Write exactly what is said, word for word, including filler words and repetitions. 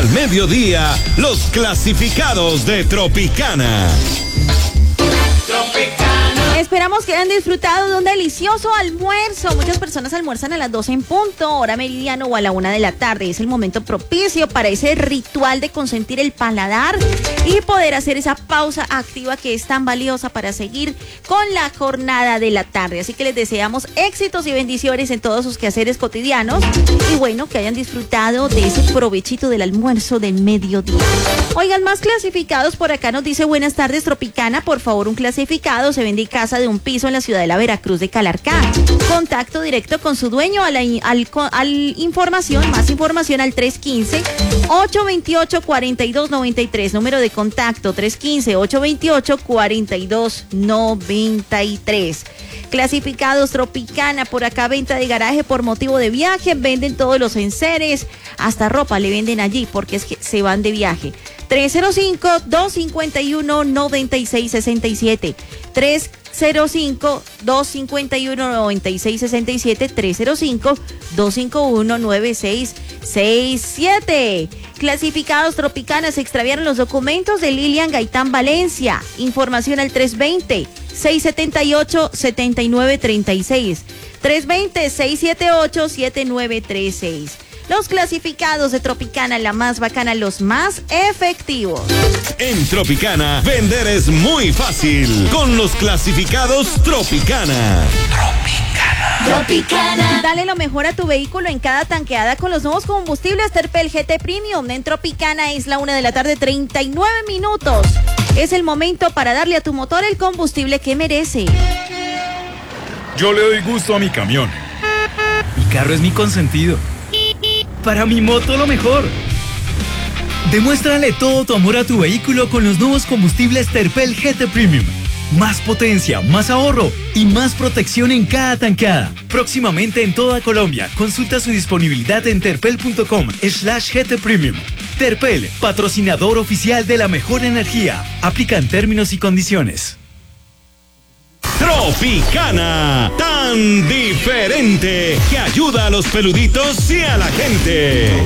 Al mediodía, los clasificados de Tropicana. Tropicana. Esperamos que hayan disfrutado de un delicioso almuerzo. Muchas personas almuerzan a las doce en punto, hora meridiano, o a la una de la tarde. Es el momento propicio para ese ritual de consentir el paladar y poder hacer esa pausa activa que es tan valiosa para seguir con la jornada de la tarde. Así que les deseamos éxitos y bendiciones en todos sus quehaceres cotidianos. Y bueno, que hayan disfrutado de ese provechito del almuerzo del mediodía. Oigan, más clasificados por acá nos dice: buenas tardes, Tropicana. Por favor, un clasificado. Se vende casa de un piso en la ciudad de la Veracruz de Calarcá. Contacto directo con su dueño a la al, al información, más información al tres uno cinco, ocho dos ocho, cuatro dos nueve tres. Número de contacto tres uno cinco, ocho dos ocho, cuatro dos nueve tres. Clasificados Tropicana, por acá venta de garaje por motivo de viaje, venden todos los enseres, hasta ropa le venden allí porque es que se van de viaje. tres cero cinco, dos cinco uno, nueve seis seis siete, tres cero cinco, dos cinco uno, nueve seis seis siete, tres cero cinco, dos cinco uno, nueve seis seis siete. Clasificados Tropicana, se extraviaron los documentos de Lilian Gaitán Valencia. Información al tres dos cero, seis siete ocho, siete nueve tres seis, tres dos cero, seis siete ocho, siete nueve tres seis. Los clasificados de Tropicana, la más bacana, los más efectivos. En Tropicana, vender es muy fácil. Con los clasificados Tropicana. Tropicana. Tropicana. Dale lo mejor a tu vehículo en cada tanqueada con los nuevos combustibles Terpel G T Premium. En Tropicana es la una de la tarde, treinta y nueve minutos. Es el momento para darle a tu motor el combustible que merece. Yo le doy gusto a mi camión. Mi carro es mi consentido. Para mi moto lo mejor. Demuéstrale todo tu amor a tu vehículo con los nuevos combustibles Terpel G T Premium. Más potencia, más ahorro y más protección en cada tanqueada. Próximamente en toda Colombia. Consulta su disponibilidad en terpel.com slash GT Premium. Terpel, patrocinador oficial de la mejor energía. Aplican términos y condiciones. Tropicana, tan diferente que ayuda a los peluditos y a la gente.